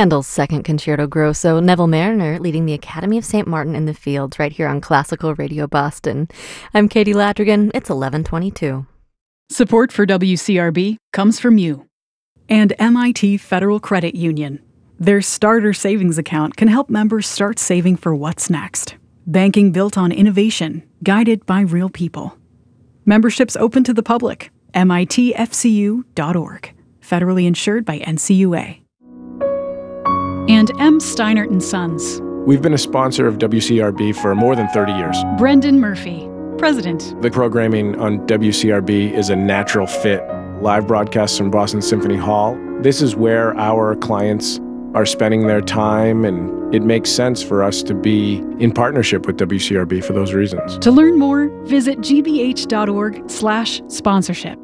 Handel's Second Concerto Grosso, Neville Mariner leading the Academy of St. Martin in the Fields right here on Classical Radio Boston. I'm Katie Ladrigan. It's 11:22. Support for WCRB comes from you and MIT Federal Credit Union. Their starter savings account can help members start saving for what's next. Banking built on innovation, guided by real people. Membership's open to the public. MITFCU.org. Federally insured by NCUA. And M. Steinert & Sons. We've been a sponsor of WCRB for more than 30 years. Brendan Murphy, President. The programming on WCRB is a natural fit. Live broadcasts from Boston Symphony Hall. This is where our clients are spending their time, and it makes sense for us to be in partnership with WCRB for those reasons. To learn more, visit gbh.org/sponsorship.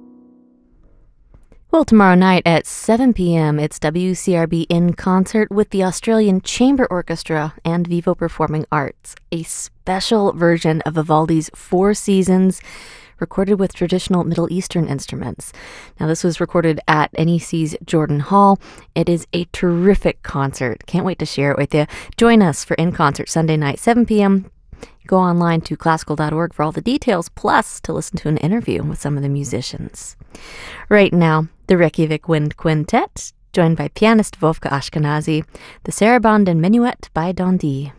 Well, tomorrow night at 7 p.m., it's WCRB in concert with the Australian Chamber Orchestra and Vivo Performing Arts, a special version of Vivaldi's Four Seasons, recorded with traditional Middle Eastern instruments. Now, this was recorded at NEC's Jordan Hall. It is a terrific concert. Can't wait to share it with you. Join us for In Concert Sunday night, 7 p.m. Go online to classical.org for all the details, plus to listen to an interview with some of the musicians. Right now, the Reykjavik Wind Quintet, joined by pianist Vovka Ashkenazi, the Sarabande and Minuet by Dondi.